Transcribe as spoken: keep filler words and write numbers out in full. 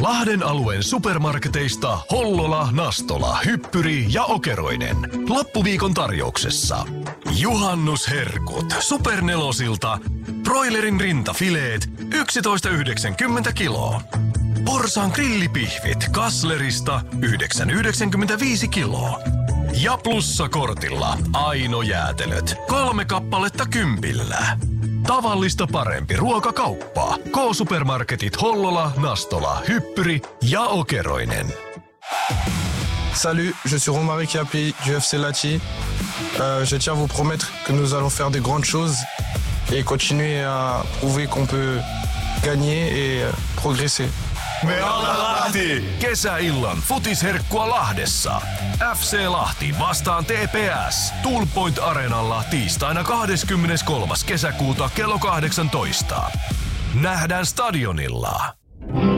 Lahden alueen supermarketeista Hollola, Nastola, Hyppyri ja Okeroinen. Loppuviikon tarjouksessa. Juhannusherkut Supernelosilta. Broilerin rintafileet yksitoista yhdeksänkymmentä kiloa. Porsaan grillipihvit Kasslerista yhdeksän yhdeksänkymmentäviisi kiloa. Ja plussakortilla Aino jäätelöt kolme kappaletta kympillä. Tavallista parempi ruokakauppa. K-supermarketit Hollola, Nastola, Hyppyri ja Okeroinen. Salut, je suis Romaric Yapi du F C Lahti. Euh, je tiens à vous promettre que nous allons faire de grandes choses et continuer à prouver qu'on peut gagner et progresser. Me ollaan Lahti! Kesäillan futisherkkua Lahdessa. F C Lahti vastaan T P S. Tool Point Areenalla tiistaina kahdeskymmeneskolmas kesäkuuta kello kahdeksantoista. Nähdään stadionilla.